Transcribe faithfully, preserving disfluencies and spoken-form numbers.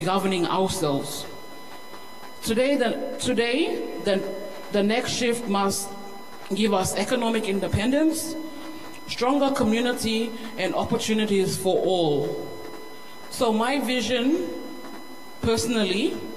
governing ourselves. Today, the, today the, the next shift must give us economic independence, stronger community, and opportunities for all. So my vision, personally,